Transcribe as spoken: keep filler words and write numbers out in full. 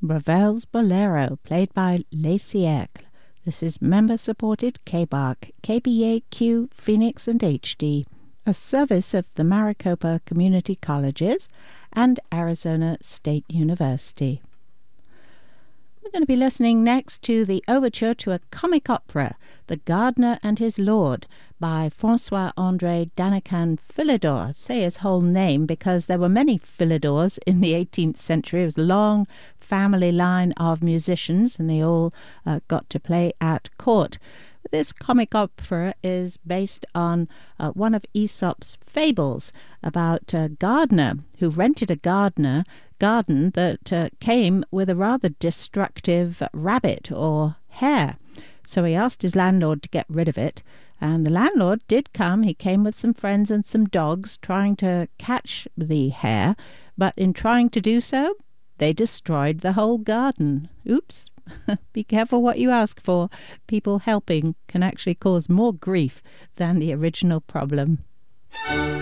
Ravel's Bolero, played by Les Siècles. This is member-supported K B A C, K B A Q, Phoenix and H D, a service of the Maricopa Community Colleges and Arizona State University. We're going to be listening next to the overture to a comic opera, The Gardener and His Lord, by François-André Danican Philidor. Say his whole name because there were many Philidors in the eighteenth century. It was a long family line of musicians, and they all uh, got to play at court. This comic opera is based on uh, one of Aesop's fables about a gardener who rented a gardener garden that uh, came with a rather destructive rabbit or hare. So he asked his landlord to get rid of it, and the landlord did come. He came with some friends and some dogs trying to catch the hare, but in trying to do so, they destroyed the whole garden. Oops. Be careful what you ask for. People helping can actually cause more grief than the original problem.